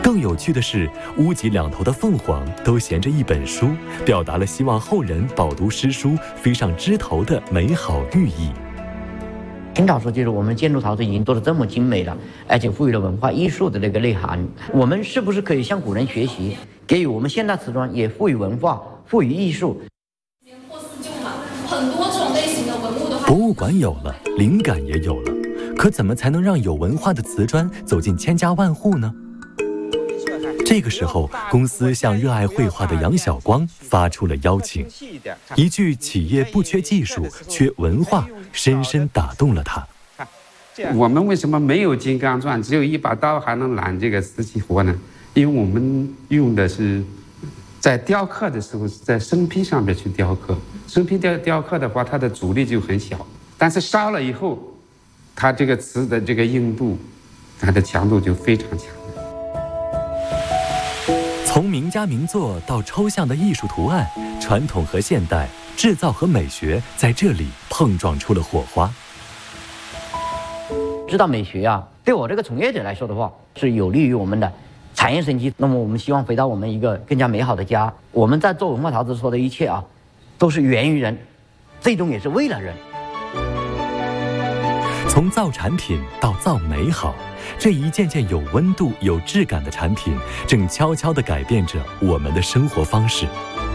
更有趣的是，屋脊两头的凤凰都衔着一本书，表达了希望后人饱读诗书、飞上枝头的美好寓意。 清朝时候，就是我们建筑陶瓷已经做得这么精美了，而且赋予了文化艺术的那个内涵。我们是不是可以向古人学习，给予我们现代瓷砖也赋予文化、赋予艺术？ 破四旧嘛，很多这种类型的文物的话， 博物馆有了，灵感也有了，可怎么才能让有文化的瓷砖走进千家万户呢？这个时候，公司向热爱绘画的杨晓光发出了邀请。一句“企业不缺技术，缺文化”，深深打动了他。 我们为什么没有金刚钻，只有一把刀还能揽这个瓷器活呢？因为我们用的是在雕刻的时候是在生坯上面去雕刻，生坯雕刻的话，它的阻力就很小，但是烧了以后，它这个瓷的这个硬度，它的强度就非常强。 从名家名作到抽象的艺术图案，传统和现代，制造和美学在这里碰撞出了火花。 知道美学啊，对我这个从业者来说的话，是有利于我们的产业升级。那么我们希望回到我们一个更加美好的家。我们在做文化陶瓷说的一切啊，都是源于人，最终也是为了人。 从造产品到造美好，这一件件有温度、有质感的产品，正悄悄地改变着我们的生活方式。